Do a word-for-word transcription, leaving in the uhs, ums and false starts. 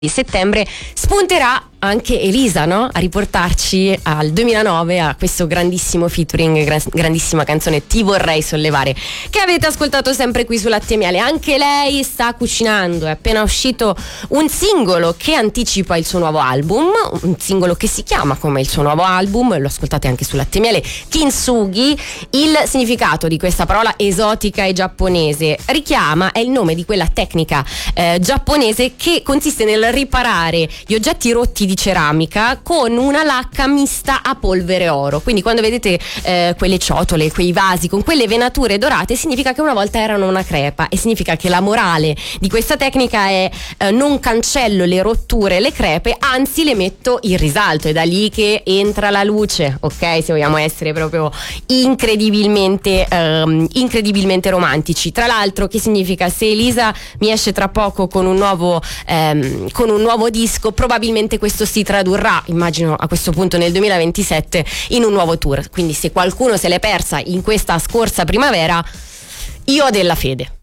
di settembre spunterà anche Elisa, no? A riportarci al duemilanove, a questo grandissimo featuring, gra- grandissima canzone Ti vorrei sollevare, che avete ascoltato sempre qui su Latte e Miele. Anche lei sta cucinando, è appena uscito un singolo che anticipa il suo nuovo album, un singolo che si chiama come il suo nuovo album, lo ascoltate anche su Latte e Miele, Kintsugi. Il significato di questa parola esotica e giapponese richiama, è il nome di quella tecnica eh, giapponese che consiste nel riparare gli oggetti rotti di ceramica con una lacca mista a polvere oro. Quindi quando vedete eh, quelle ciotole, quei vasi con quelle venature dorate, significa che una volta erano una crepa, e significa che la morale di questa tecnica è eh, non cancello le rotture, le crepe, anzi le metto in risalto. È da lì che entra la luce, ok? Se vogliamo essere proprio incredibilmente ehm, incredibilmente romantici. Tra l'altro, che significa, se Elisa mi esce tra poco con un nuovo ehm, con un nuovo disco, probabilmente questo si tradurrà, immagino a questo punto nel duemilaventisette, in un nuovo tour. Quindi se qualcuno se l'è persa in questa scorsa primavera, io ho della fede.